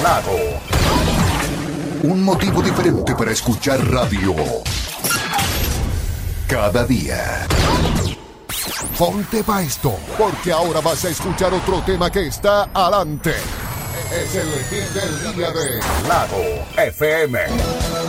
Lago. Un motivo diferente para escuchar radio. Cada día. Ponte pa' esto, porque ahora vas a escuchar otro tema que está adelante. Es el hit del día de Lago FM.